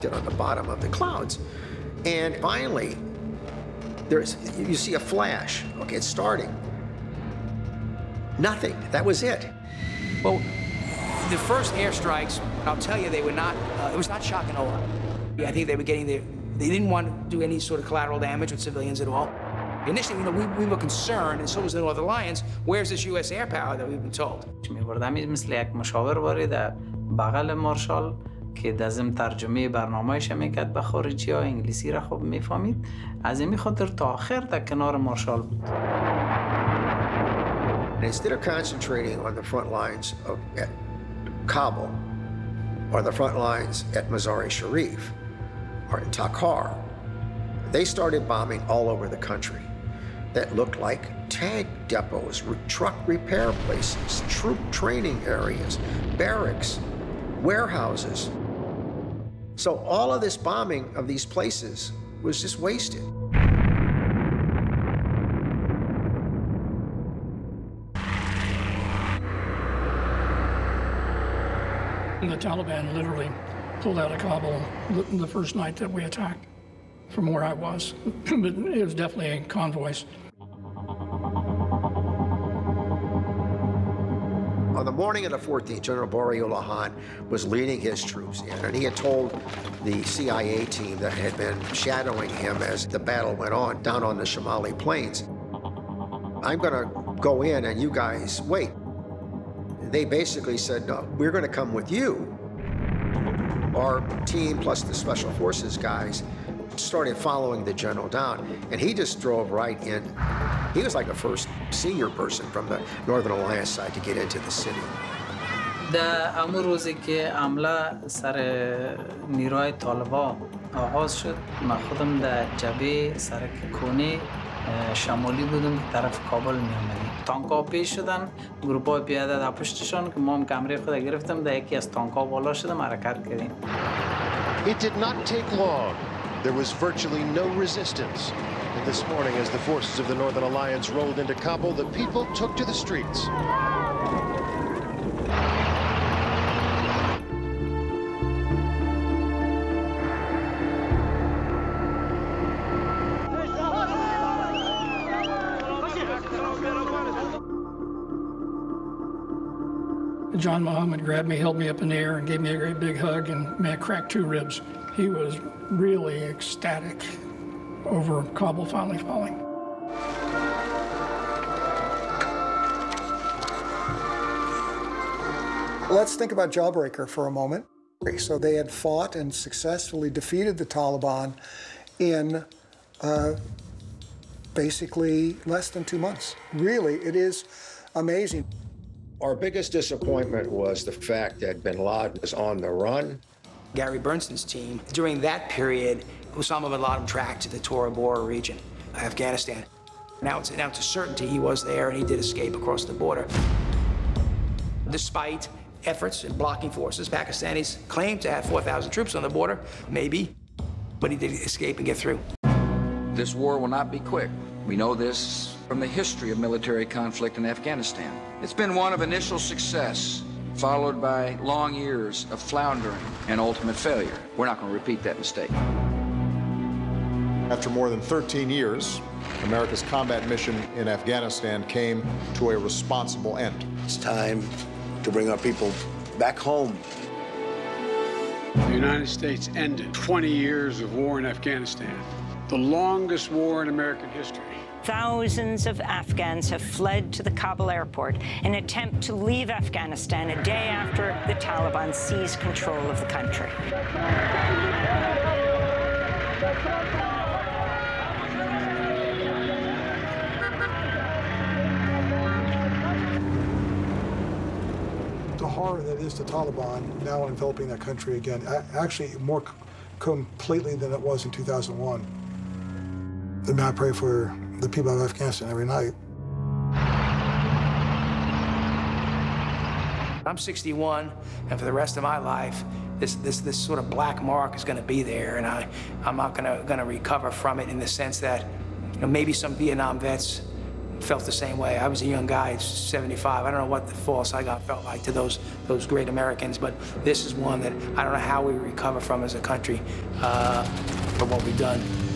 on the bottom of the clouds. And finally, you see a flash. Okay, it's starting. Nothing. That was it. Well, the first airstrikes, I'll tell you, they were not, it was not shock and awe. I think they were getting they didn't want to do any sort of collateral damage with civilians at all. Initially, we were concerned, and so was the Northern Alliance, where's this U.S. air power that we've been told? می‌بردم مثل یک مشاور واری در بغل مارشال که دزم ترجمه برنامه‌اش میکرد به خارجی ها انگلیسی را خوب میفهمید از این خاطر تا آخر در کنار مارشال بود. Instead of concentrating on the front lines at Kabul or the front lines at Mazar-e Sharif or in Takhar, they started bombing all over the country that looked like tank depots, truck repair places, troop training areas, barracks, warehouses. So all of this bombing of these places was just wasted. The Taliban literally pulled out of Kabul the first night that we attacked from where I was. But it was definitely convoys. On the morning of the 14th, General Boriullah Khan was leading his troops in, and he had told the CIA team that had been shadowing him as the battle went on down on the Shamali plains, I'm going to go in and you guys wait. They basically said, no, we're going to come with you. Our team plus the Special Forces guys started following the general down, and he just drove right in. He was like the first senior person from the Northern Alliance side to get into the city. در امون روزی که حمله سر نیروهای طالبان آغاز شد، من خودم در جبهه سرک کونه شمالی بودم که طرف کابل می آمدیم. تانک‌ها پیش شدن، گروپ‌های پیاده در پشتشان که ما هم کمره خود گرفتم، در یکی از تانک‌ها بالا شدم، حرکت کردیم. It did not take long. There was virtually no resistance. And this morning, as the forces of the Northern Alliance rolled into Kabul, the people took to the streets. John Muhammad grabbed me, held me up in the air, and gave me a great big hug, and man, cracked 2 ribs. He was really ecstatic over Kabul finally falling. Let's think about Jawbreaker for a moment. So they had fought and successfully defeated the Taliban in basically less than 2 months. Really, it is amazing. Our biggest disappointment was the fact that bin Laden was on the run. Gary Bernstein's team, during that period, Osama bin Laden tracked to the Tora Bora region, Afghanistan. Now it's a certainty he was there, and he did escape across the border. Despite efforts and blocking forces, Pakistanis claimed to have 4,000 troops on the border, maybe, but he did escape and get through. This war will not be quick. We know this from the history of military conflict in Afghanistan. It's been one of initial success, followed by long years of floundering and ultimate failure. We're not going to repeat that mistake. After more than 13 years, America's combat mission in Afghanistan came to a responsible end. It's time to bring our people back home. The United States ended 20 years of war in Afghanistan, the longest war in American history. Thousands of Afghans have fled to the Kabul airport in an attempt to leave Afghanistan a day after the Taliban seized control of the country. The horror that is the Taliban now enveloping that country again, actually more completely than it was in 2001. And I pray for the people of Afghanistan every night. I'm 61, and for the rest of my life, this sort of black mark is going to be there, and I'm not going to recover from it in the sense that, maybe some Vietnam vets felt the same way. I was a young guy, 75. I don't know what the false I got felt like to those great Americans, but this is one that I don't know how we recover from as a country for what we've done.